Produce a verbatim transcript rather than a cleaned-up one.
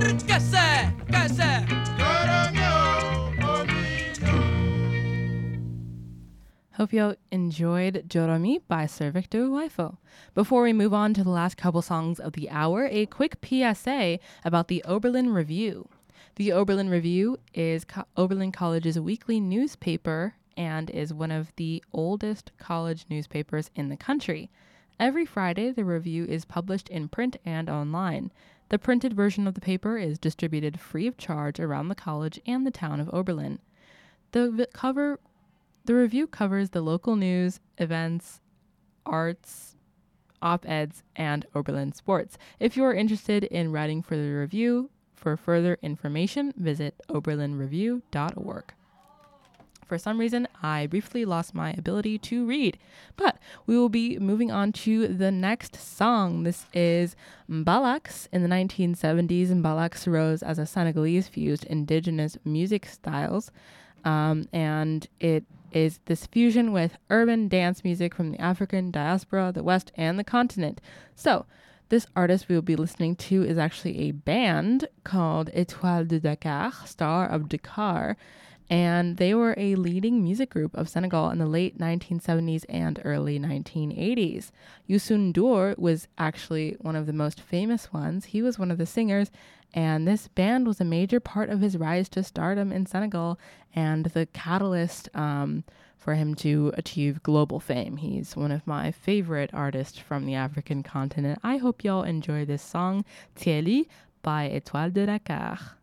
Que c'est? Que c'est? Hope you enjoyed Joromi by Sir Victor Huayfo. Before we move on to the last couple songs of the hour, a quick P S A about the Oberlin Review. The Oberlin Review is Co- Oberlin College's weekly newspaper and is one of the oldest college newspapers in the country. Every Friday, the review is published in print and online. The printed version of the paper is distributed free of charge around the college and the town of Oberlin. The v- cover The review covers the local news, events, arts, op-eds, and Oberlin sports. If you are interested in writing for the review, for further information, visit oberlin review dot org. For some reason, I briefly lost my ability to read, but we will be moving on to the next song. This is Mbalax. In the nineteen seventies, Mbalax rose as a Senegalese-fused indigenous music styles, um, and it is this fusion with urban dance music from the African diaspora, the West, and the continent. So, this artist we will be listening to is actually a band called Étoile de Dakar, Star of Dakar, and they were a leading music group of Senegal in the late nineteen seventies and early nineteen eighties. Youssou N'Dour was actually one of the most famous ones. He was one of the singers, and this band was a major part of his rise to stardom in Senegal and the catalyst um, for him to achieve global fame. He's one of my favorite artists from the African continent. I hope y'all enjoy this song, Tieli by Étoile de Dakar.